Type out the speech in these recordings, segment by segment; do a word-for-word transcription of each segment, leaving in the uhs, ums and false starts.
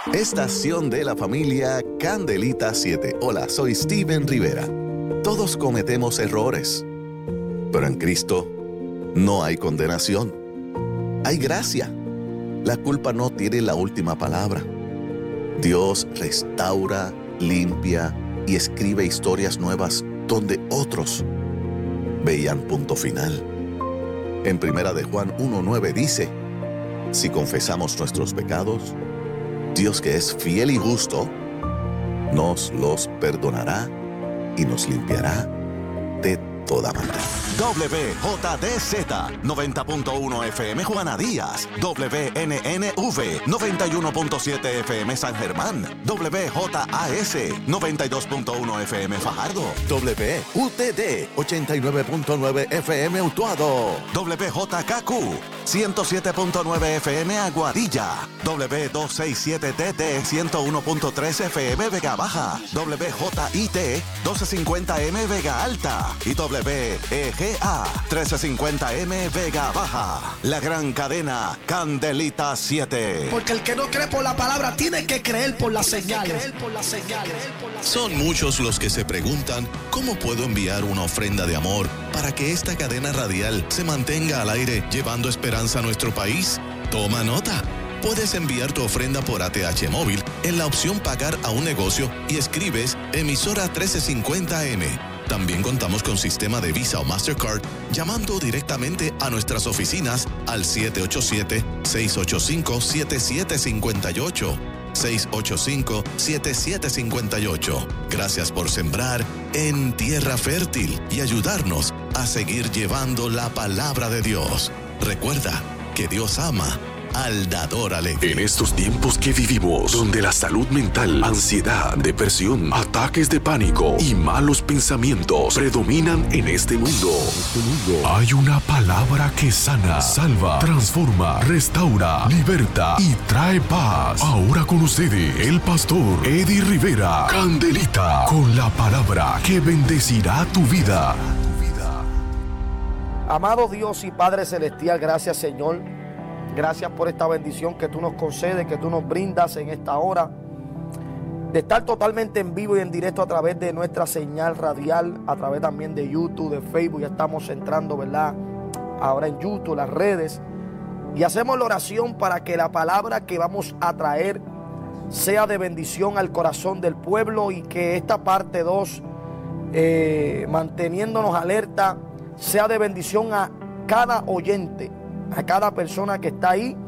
Estación de la familia Candelita siete. Hola, soy Steven Rivera. Todos cometemos errores, pero en Cristo no hay condenación. Hay gracia. La culpa no tiene la última palabra. Dios restaura, limpia y escribe historias nuevas donde otros veían punto final. En Primera de Juan uno nueve dice: si confesamos nuestros pecados, Dios, que es fiel y justo, nos los perdonará y nos limpiará de toda maldad. W J D Z noventa punto uno F M Juana Díaz, W N N V noventa y uno punto siete F M San Germán, W J A S noventa y dos punto uno F M Fajardo, W U T D ochenta y nueve punto nueve F M Utuado, W J K Q ciento siete punto nueve F M Aguadilla, W doscientos sesenta y siete T T ciento uno punto tres F M Vega Baja, W J I T doce cincuenta M Vega Alta y W E G A trece cincuenta M Vega Baja. La gran cadena Candelita siete. Porque el que no cree por la palabra tiene que creer por la señal. Son muchos los que se preguntan: ¿cómo puedo enviar una ofrenda de amor para que esta cadena radial se mantenga al aire llevando esperanza a nuestro país? Toma nota. Puedes enviar tu ofrenda por A T H móvil en la opción Pagar a un negocio y escribes Emisora trece cincuenta M. También contamos con sistema de Visa o Mastercard llamando directamente a nuestras oficinas al siete ocho siete, seis ocho cinco, siete siete cinco ocho. seis ocho cinco, siete siete cinco ocho. Gracias por sembrar en tierra fértil y ayudarnos a seguir llevando la palabra de Dios. Recuerda que Dios ama al dador alegre. En estos tiempos que vivimos, donde la salud mental, ansiedad, depresión, ataques de pánico y malos pensamientos predominan en este mundo, hay una palabra que sana, salva, transforma, restaura, liberta y trae paz. Ahora con ustedes, el pastor Eddie Rivera, Candelita, con la palabra que bendecirá tu vida. Amado Dios y Padre Celestial, gracias, Señor. Gracias por esta bendición que tú nos concedes, que tú nos brindas en esta hora, de estar totalmente en vivo y en directo a través de nuestra señal radial, a través también de YouTube, de Facebook. Ya estamos entrando, ¿verdad? Ahora en YouTube, las redes. Y hacemos la oración para que la palabra que vamos a traer sea de bendición al corazón del pueblo y que esta parte dos, eh, manteniéndonos alerta, sea de bendición a cada oyente, a cada persona que está ahí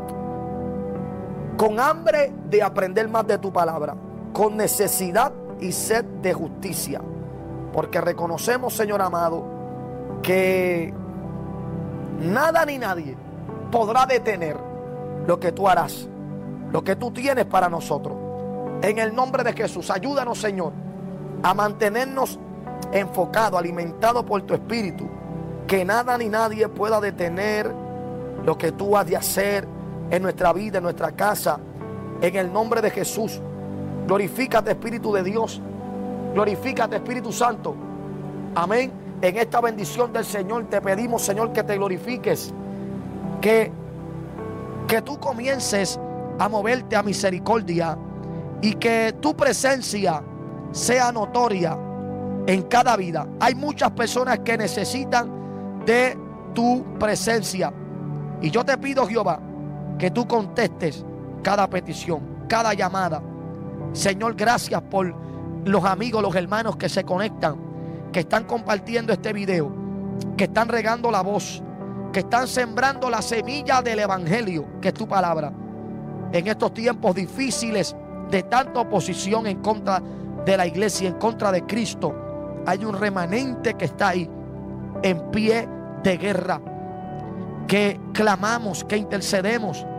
con hambre de aprender más de tu palabra, con necesidad y sed de justicia, porque reconocemos, Señor amado, que nada ni nadie podrá detener lo que tú harás, lo que tú tienes para nosotros. En el nombre de Jesús, ayúdanos, Señor, a mantenernos enfocados, alimentados por tu Espíritu, que nada ni nadie pueda detener lo que tú has de hacer en nuestra vida, en nuestra casa. En el nombre de Jesús, glorifícate, Espíritu de Dios, glorifícate, Espíritu Santo. Amén. En esta bendición del Señor te pedimos, Señor, que te glorifiques, que, que tú comiences a moverte a misericordia y que tu presencia sea notoria en cada vida. Hay muchas personas que necesitan de tu presencia. Y yo te pido, Jehová, que tú contestes cada petición, cada llamada. Señor, gracias por los amigos, los hermanos que se conectan, que están compartiendo este video, que están regando la voz, que están sembrando la semilla del evangelio, que es tu palabra. En estos tiempos difíciles de tanta oposición en contra de la iglesia, en contra de Cristo, hay un remanente que está ahí, en pie de guerra, que clamamos, que intercedemos